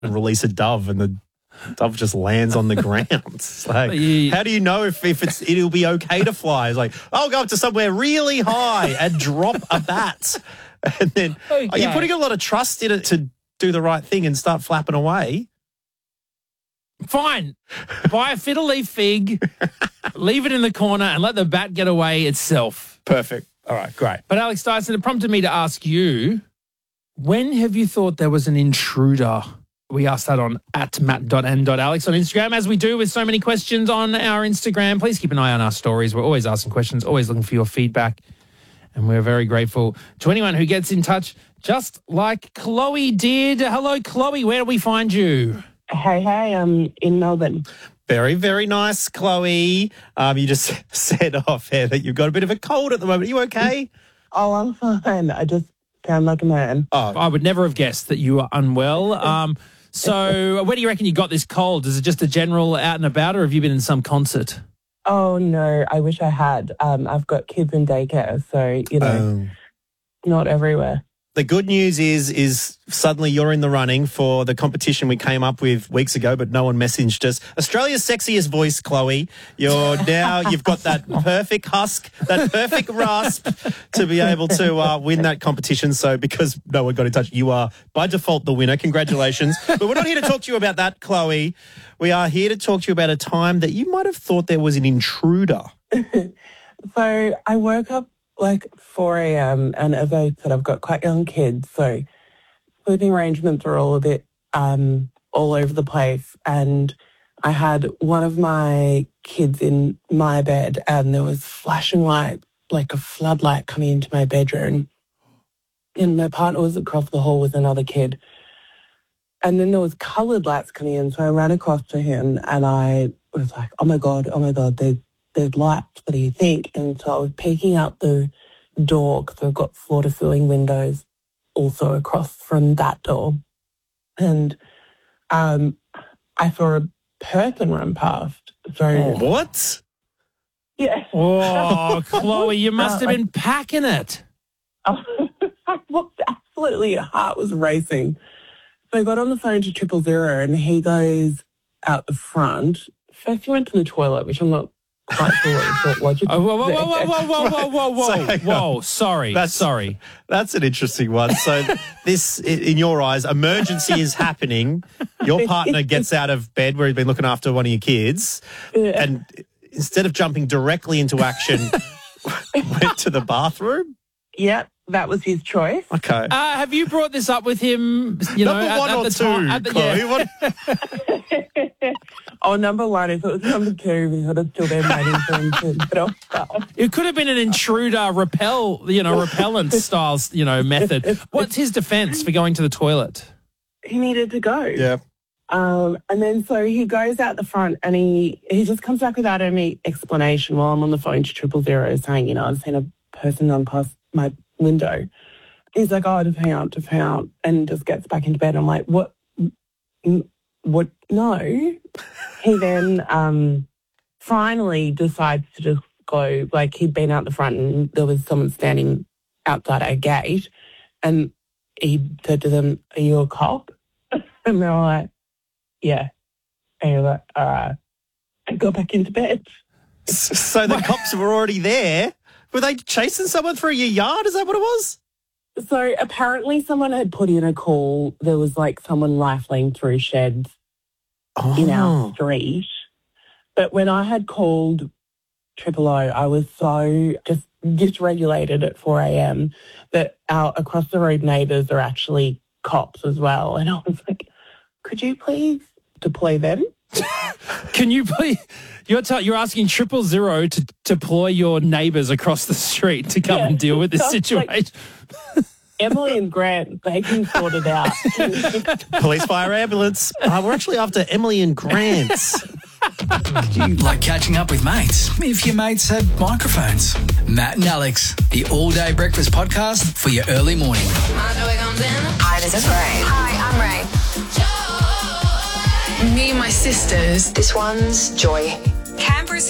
and release a dove and the dove just lands on the ground. It's like, how do you know if it'll be okay to fly? It's like, I'll go up to somewhere really high and drop a bat. And then you're putting a lot of trust in it to do the right thing and start flapping away. Fine. Buy a fiddle leaf fig, leave it in the corner and let the bat get away itself. Perfect. All right, great. But Alex Dyson, it prompted me to ask you, when have you thought there was an intruder? We asked that on @matt.n.alex on Instagram, as we do with so many questions on our Instagram. Please keep an eye on our stories. We're always asking questions, always looking for your feedback. And we're very grateful to anyone who gets in touch, just like Chloe did. Hello, Chloe. Where do we find you? Hey, I'm in Melbourne. Very, very nice, Chloe. You just said off air that you've got a bit of a cold at the moment. Are you okay? Oh, I'm fine. I just sound like a man. Oh, I would never have guessed that you were unwell. So where do you reckon you got this cold? Is it just a general out and about, or have you been in some concert? Oh, no, I wish I had. I've got kids in daycare, so, not everywhere. The good news is suddenly you're in the running for the competition we came up with weeks ago, but no one messaged us. Australia's sexiest voice, Chloe. You've got that perfect husk, that perfect rasp to be able to win that competition. So because no one got in touch, you are by default the winner. Congratulations. But we're not here to talk to you about that, Chloe. We are here to talk to you about a time that you might have thought there was an intruder. So I woke up like 4 a.m. and as I said, I've got quite young kids, so sleeping arrangements are all a bit all over the place. And I had one of my kids in my bed and there was flashing light, like a floodlight coming into my bedroom. And my partner was across the hall with another kid. And then there was coloured lights coming in, so I ran across to him and I was like, oh my God, there's lights, what do you think? And so I was peeking out the door because I've got floor-to-ceiling windows also across from that door. And I saw a person run past. So What? yeah. Oh, Chloe, you must have been packing it. I looked absolutely, heart was racing. So I got on the phone to 000 and he goes out the front. First he went to the toilet, which I'm not quite sure what he thought logical. Whoa, sorry. That's an interesting one. So this, in your eyes, emergency is happening. Your partner gets out of bed where he's been looking after one of your kids and instead of jumping directly into action, went to the bathroom? Yep, that was his choice. Okay. Have you brought this up with him, Number one or two, Chloe? Oh, number one. If it was number two, we would have still been waiting for him to get off. It could have been an intruder repellent style, method. What's his defense for going to the toilet? He needed to go. Yeah. And then so he goes out the front and he just comes back without any explanation while I'm on the phone to 000 saying, I've seen a person run past my window. He's like, oh, just hang out, and just gets back into bed. I'm like, what? No. He then finally decides to just go, like he'd been out the front and there was someone standing outside our gate and he said to them, are you a cop? And they were like, yeah. And he was like, all right. And got back into bed. So the cops were already there? Were they chasing someone through your yard? Is that what it was? So apparently someone had put in a call. There was like someone rifling through sheds in our street. But when I had called 000, I was so just dysregulated at 4 a.m. that our across the road neighbours are actually cops as well. And I was like, could you please deploy them? Can you please? You're asking 000 to deploy your neighbours across the street to come and deal with this situation. Like, Emily and Grant, they can sort it out. Police, fire, ambulance. We're actually after Emily and Grant. Like catching up with mates, if your mates had microphones. Matt and Alex, the all-day breakfast podcast for your early morning. Hi, this is Ray. Hi, I'm Ray. Me and my sisters. This one's Joy. Canberra's